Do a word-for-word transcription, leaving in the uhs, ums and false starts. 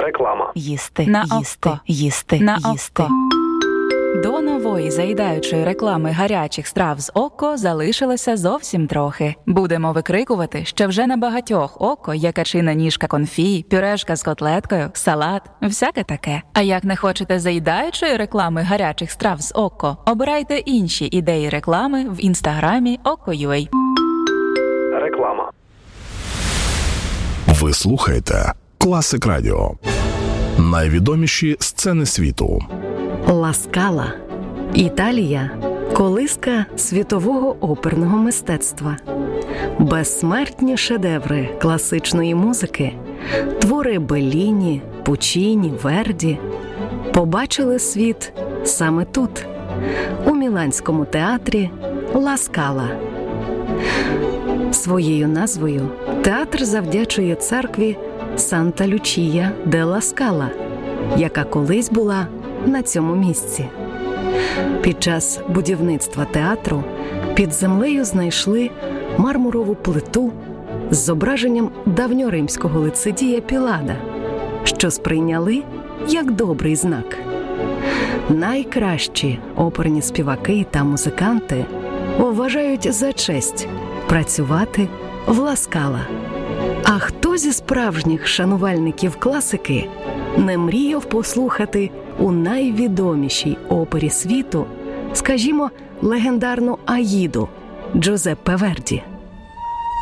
Реклама. Їсти, на їсти, око. їсти, на їсти. Око. До нової заїдаючої реклами гарячих страв з Око залишилося зовсім трохи. Будемо викрикувати, що вже на багатьох Око є качина ніжка конфі, пюрешка з котлеткою, салат, всяке таке. А як не хочете заїдаючої реклами гарячих страв з Око, обирайте інші ідеї реклами в інстаграмі Око.ua. Реклама. Ви слухаєте Класик Радіо. Найвідоміші сцени світу. Ла Скала. Італія – колиска світового оперного мистецтва. Безсмертні шедеври класичної музики, твори Белліні, Пуччіні, Верді побачили світ саме тут, у Міланському театрі Ла Скала. Своєю назвою театр завдячує церкві Санта-Лючія де Ла Скала, яка колись була на цьому місці. Під час будівництва театру під землею знайшли мармурову плиту з зображенням давньоримського лицедія Пілада, що сприйняли як добрий знак. Найкращі оперні співаки та музиканти вважають за честь працювати в Ла Скала. А хто зі справжніх шанувальників класики не мріяв послухати у найвідомішій опері світу, скажімо, легендарну «Аїду» Джузеппе Верді?